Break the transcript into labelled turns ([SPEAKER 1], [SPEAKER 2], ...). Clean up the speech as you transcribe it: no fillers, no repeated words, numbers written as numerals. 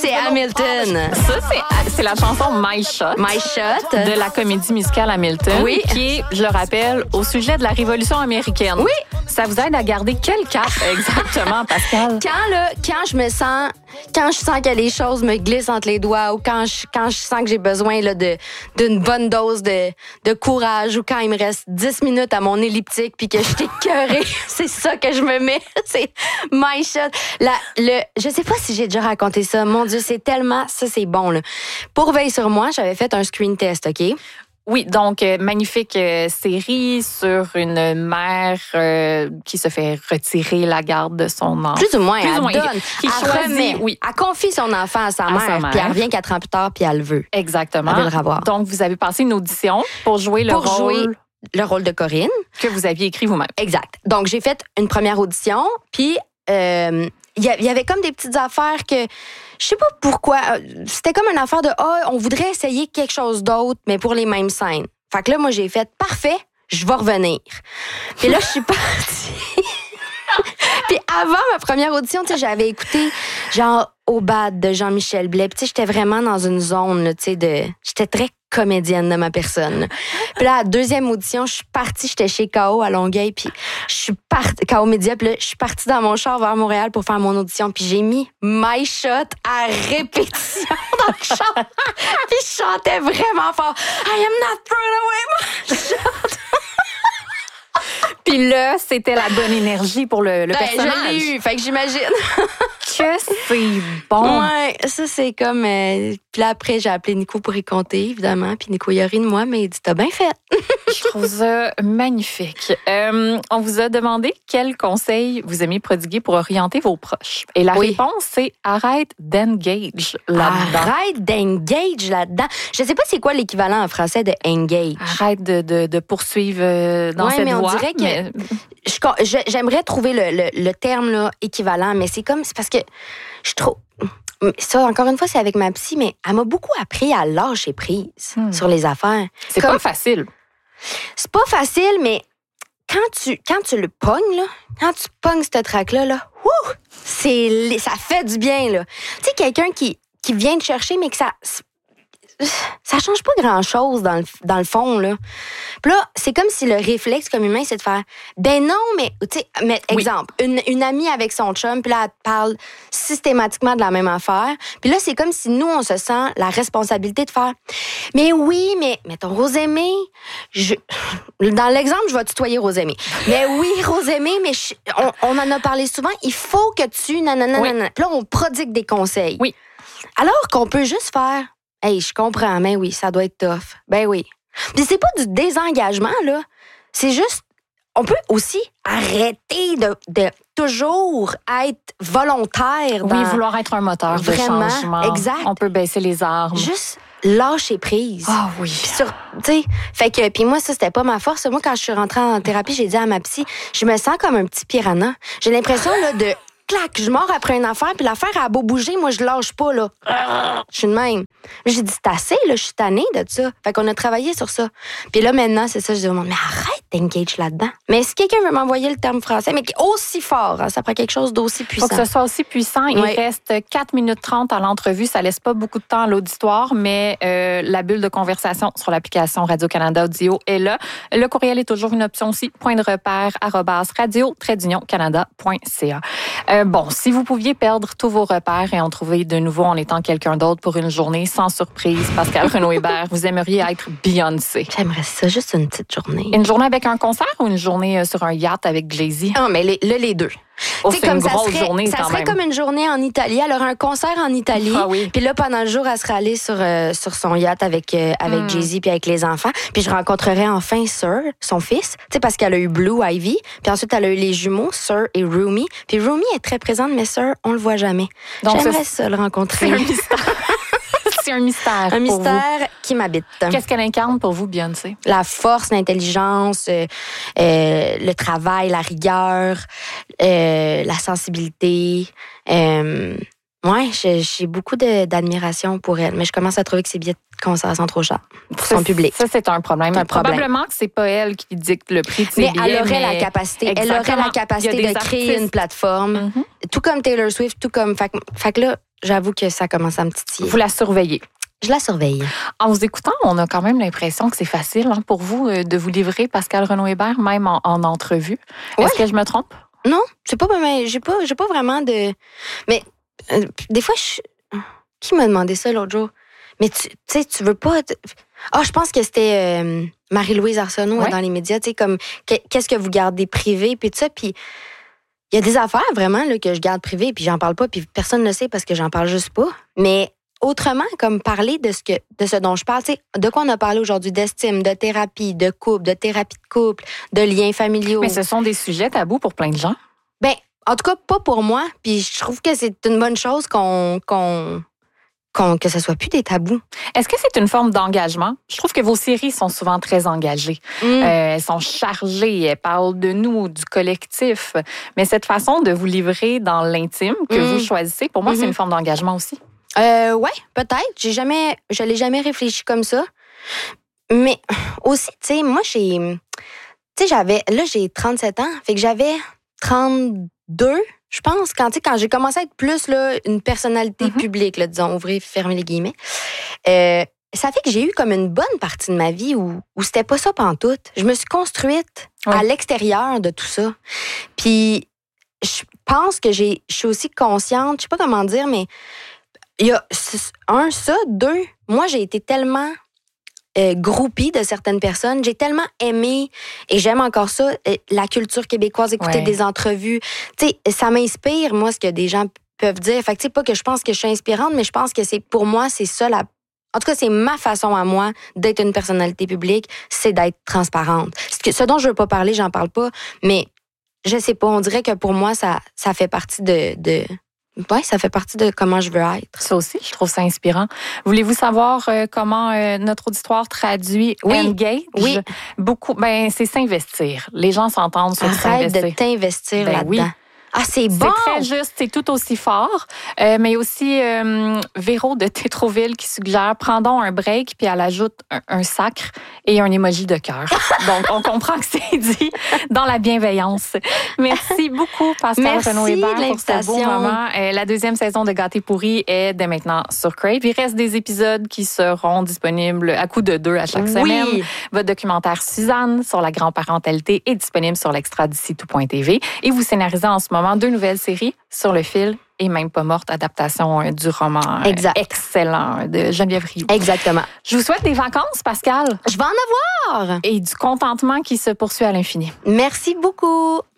[SPEAKER 1] c'est Hamilton.
[SPEAKER 2] Ça, c'est la chanson My Shot.
[SPEAKER 1] My Shot.
[SPEAKER 2] De la comédie musicale Hamilton.
[SPEAKER 1] Oui.
[SPEAKER 2] Qui est, je le rappelle, au sujet de la Révolution américaine.
[SPEAKER 1] Oui.
[SPEAKER 2] Ça vous aide à garder quel cap exactement, Pascal?
[SPEAKER 1] Quand je sens que les choses me glissent entre les doigts ou quand je sens que j'ai besoin là, d'une bonne dose de courage ou quand il me reste 10 minutes à mon elliptique puis que je suis écœurée, c'est ça que je me mets. C'est My Shot. Je sais pas si j'ai déjà raconté ça. Mon Dieu, c'est tellement... Ça, c'est bon. Là. Pour Veille sur moi, j'avais fait un screen test, OK?
[SPEAKER 2] Oui, donc magnifique série sur une mère qui se fait retirer la garde de son enfant.
[SPEAKER 1] Plus ou moins, elle donne.
[SPEAKER 2] Elle
[SPEAKER 1] confie son enfant à sa mère, puis elle revient 4 ans plus tard, puis elle le veut.
[SPEAKER 2] Exactement.
[SPEAKER 1] Elle veut le revoir.
[SPEAKER 2] Donc, vous avez passé une audition pour jouer le
[SPEAKER 1] rôle de Corinne.
[SPEAKER 2] Que vous aviez écrit vous-même.
[SPEAKER 1] Exact. Donc, j'ai fait une première audition, puis il y avait comme des petites affaires que... Je sais pas pourquoi. C'était comme une affaire de on voudrait essayer quelque chose d'autre, mais pour les mêmes scènes. Fait que là, moi, j'ai fait parfait, je vais revenir. Puis là, je suis partie. Puis avant ma première audition, tu sais, j'avais écouté genre Au Bad de Jean-Michel Blais. Puis tu sais, j'étais vraiment dans une zone, tu sais, j'étais très comédienne de ma personne. Puis là, à la deuxième audition, je suis partie, j'étais chez K.O. à Longueuil, puis je suis partie, K.O. Média, puis là, je suis partie dans mon char vers Montréal pour faire mon audition, puis j'ai mis My Shot à répétition dans le char. Puis je chantais vraiment fort. I am not throwing away my shot.
[SPEAKER 2] Puis là, c'était la bonne énergie pour le personnage.
[SPEAKER 1] Je l'ai eu, fait que j'imagine.
[SPEAKER 2] Que c'est bon.
[SPEAKER 1] Ouais, ça, c'est comme... Puis là, après, j'ai appelé Nico pour y compter, évidemment. Puis Nico, il a ri de moi, mais il dit « T'as bien fait! »
[SPEAKER 2] Je trouve ça magnifique. On vous a demandé quels conseils vous aimez prodiguer pour orienter vos proches. Et la réponse, c'est « Arrête d'engage là-dedans. »
[SPEAKER 1] Arrête d'engage là-dedans. Je sais pas c'est quoi l'équivalent en français de « engage ».
[SPEAKER 2] Arrête de poursuivre dans cette
[SPEAKER 1] mais
[SPEAKER 2] voie.
[SPEAKER 1] On dirait que j'aimerais trouver le terme là, équivalent, mais c'est parce que je trouve... Ça, encore une fois, c'est avec ma psy, mais elle m'a beaucoup appris à lâcher prise sur les affaires.
[SPEAKER 2] C'est pas facile.
[SPEAKER 1] C'est pas facile, mais quand tu le pognes, là, quand tu pognes cette traque-là, là, ça fait du bien, là. Tu sais, quelqu'un qui vient te chercher, mais que ça change pas grand-chose dans le fond, là. Puis là, c'est comme si le réflexe comme humain, c'est de faire ben non, mais tu sais, exemple, une amie avec son chum, puis là, elle te parle systématiquement de la même affaire. Puis là, c'est comme si nous, on se sent la responsabilité de faire mais oui, mais mettons, Rosemée, dans l'exemple, je vais tutoyer Rosemée. Mais oui, Rosemée, mais on en a parlé souvent, il faut que tu nanana. Puis là, on prodigue des conseils.
[SPEAKER 2] Oui.
[SPEAKER 1] Alors qu'on peut juste faire hey, je comprends, mais oui, ça doit être tough. Ben oui. Puis c'est pas du désengagement, là. C'est juste, on peut aussi arrêter de toujours être volontaire.
[SPEAKER 2] Vouloir être un moteur de changement.
[SPEAKER 1] Exact.
[SPEAKER 2] On peut baisser les armes.
[SPEAKER 1] Juste lâcher prise.
[SPEAKER 2] Ah oui.
[SPEAKER 1] Puis moi, ça, c'était pas ma force. Moi, quand je suis rentrée en thérapie, j'ai dit à ma psy, je me sens comme un petit piranha. J'ai l'impression, là, de... Clac, je mords après une affaire, puis l'affaire a beau bouger, moi, je lâche pas, là. Je suis de même. J'ai dit, c'est assez, là, je suis tannée de ça. Fait qu'on a travaillé sur ça. Puis là, maintenant, c'est ça, je dis au monde, mais arrête d'engage là-dedans. Mais si quelqu'un veut m'envoyer le terme français, mais aussi fort, hein, ça prend quelque chose d'aussi puissant.
[SPEAKER 2] Faut que ce soit aussi puissant. Il reste 4 minutes 30 à l'entrevue. Ça laisse pas beaucoup de temps à l'auditoire, mais la bulle de conversation sur l'application Radio-Canada Audio est là. Le courriel est toujours une option aussi. Point de repère, @radio-canada.ca. Bon, si vous pouviez perdre tous vos repères et en trouver de nouveau en étant quelqu'un d'autre pour une journée, sans surprise, Pascal Renaud-Hébert, vous aimeriez être Beyoncé.
[SPEAKER 1] J'aimerais ça, juste une petite journée.
[SPEAKER 2] Une journée avec un concert ou une journée sur un yacht avec Jay-Z?
[SPEAKER 1] Non, mais les deux.
[SPEAKER 2] C'est une grosse journée
[SPEAKER 1] ça
[SPEAKER 2] quand
[SPEAKER 1] serait
[SPEAKER 2] même.
[SPEAKER 1] comme une journée en Italie. Elle aurait un concert en Italie.
[SPEAKER 2] Ah oui.
[SPEAKER 1] Puis là, pendant le jour, elle serait allée sur son yacht avec Jay-Z puis avec les enfants. Puis je rencontrerais enfin Sir, son fils. Tu sais, parce qu'elle a eu Blue Ivy. Puis ensuite, elle a eu les jumeaux, Sir et Rumi. Puis Rumi est très présente, mais Sir, on le voit jamais. Donc, j'aimerais ça le rencontrer.
[SPEAKER 2] C'est un mystère. C'est un mystère.
[SPEAKER 1] Un mystère qui m'habite.
[SPEAKER 2] Qu'est-ce qu'elle incarne pour vous, Beyoncé?
[SPEAKER 1] La force, l'intelligence, le travail, la rigueur, la sensibilité. Ouais, j'ai beaucoup d'admiration pour elle, mais je commence à trouver que ses billets de concert sont trop chers pour son public.
[SPEAKER 2] Ça, c'est un problème. Probablement que c'est pas elle qui dicte le prix de ses billets.
[SPEAKER 1] Elle aurait la capacité. Elle aurait la capacité de créer une plateforme, tout comme Taylor Swift, tout comme... Fait que là, j'avoue que ça commence à me titiller.
[SPEAKER 2] Vous la surveillez.
[SPEAKER 1] Je la surveille.
[SPEAKER 2] En vous écoutant, on a quand même l'impression que c'est facile pour vous de vous livrer Pascale Renaud-Hébert, même en entrevue. Ouais. Est-ce que je me trompe?
[SPEAKER 1] Non, c'est pas... J'ai pas vraiment de... Mais des fois, qui m'a demandé ça l'autre jour? Mais tu sais, tu veux pas... je pense que c'était Marie-Louise Arsenault dans les médias, tu sais, comme qu'est-ce que vous gardez privé, puis tout ça, puis il y a des affaires vraiment là, que je garde privé, puis j'en parle pas, puis personne ne le sait parce que j'en parle juste pas. Mais autrement, comme parler de ce dont je parle, tu sais, de quoi on a parlé aujourd'hui, d'estime, de thérapie, de couple, de thérapie de couple, de liens familiaux.
[SPEAKER 2] Mais ce sont des sujets tabous pour plein de gens.
[SPEAKER 1] Ben, en tout cas, pas pour moi. Puis je trouve que c'est une bonne chose que ça soit plus des tabous.
[SPEAKER 2] Est-ce que c'est une forme d'engagement? Je trouve que vos séries sont souvent très engagées. Elles sont chargées, elles parlent de nous, du collectif. Mais cette façon de vous livrer dans l'intime que vous choisissez, pour moi, c'est une forme d'engagement aussi.
[SPEAKER 1] Ouais, peut-être. Je l'ai jamais réfléchi comme ça. Mais aussi, tu sais, moi, j'ai 37 ans. Fait que j'avais 32, je pense, quand j'ai commencé à être plus là, une personnalité publique, là, disons, ouvrir, fermer les guillemets. Ça fait que j'ai eu comme une bonne partie de ma vie où c'était pas ça pantoute. Je me suis construite à l'extérieur de tout ça. Puis je pense que je suis aussi consciente, je sais pas comment dire, mais il y a ça, deux, moi j'ai été tellement groupie de certaines personnes. J'ai tellement aimé, et j'aime encore ça, la culture québécoise, écouter des entrevues. Tu sais, ça m'inspire, moi, ce que des gens peuvent dire. Fait que, tu sais, pas que je pense que je suis inspirante, mais je pense que pour moi, c'est ça en tout cas, c'est ma façon à moi d'être une personnalité publique, c'est d'être transparente. Ce dont je veux pas parler, j'en parle pas, mais je sais pas, on dirait que pour moi, ça fait partie Oui, ça fait partie de comment je veux être.
[SPEAKER 2] Ça aussi, je trouve ça inspirant. Voulez-vous savoir comment notre auditoire traduit engage?
[SPEAKER 1] Oui.
[SPEAKER 2] Beaucoup, c'est s'investir. Les gens s'entendent sur s'investir.
[SPEAKER 1] Arrête de t'investir là-dedans. Oui. Ah, c'est bon!
[SPEAKER 2] C'est très juste, c'est tout aussi fort. Mais aussi Véro de Tétroville qui suggère « Prends donc un break » puis elle ajoute un sacre et un emoji de cœur. Donc, on comprend que c'est dit dans la bienveillance. Merci beaucoup, Pascale Renaud-Hébert, pour ce beau moment. La deuxième saison de Gâté pourri est dès maintenant sur Crave. Il reste des épisodes qui seront disponibles à coup de 2 à chaque semaine. Votre documentaire Suzanne sur la grand-parentalité est disponible sur l'extra-d'ici-tout.tv. Et vous scénarisez en ce moment 2 nouvelles séries, Sur le fil et Même pas morte, adaptation du roman excellent de Geneviève Rioux.
[SPEAKER 1] Exactement.
[SPEAKER 2] Je vous souhaite des vacances, Pascale.
[SPEAKER 1] Je vais en avoir.
[SPEAKER 2] Et du contentement qui se poursuit à l'infini.
[SPEAKER 1] Merci beaucoup.